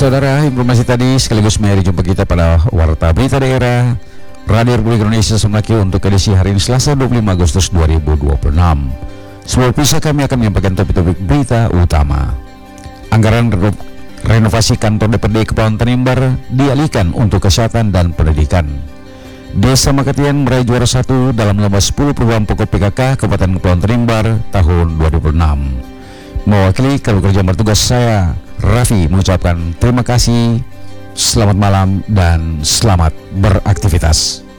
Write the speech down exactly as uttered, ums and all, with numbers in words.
Saudara, informasi tadi sekaligus mengakhiri jumpa kita pada Warta Berita Daerah Radio Republik Indonesia Semarang untuk edisi hari ini Selasa dua puluh lima Agustus dua ribu dua puluh enam. Sebelum pisah kami akan menyampaikan topik-topik berita utama. Anggaran renovasi kantor D P R D Kepulauan Tanimbar dialihkan untuk kesehatan dan pendidikan. Desa Makatian meraih juara satu dalam lomba sepuluh program pokok P K K Kabupaten Kepulauan Tanimbar tahun dua ribu enam. Mewakili kalau kerja bertugas saya Raffi mengucapkan terima kasih, selamat malam dan selamat beraktivitas.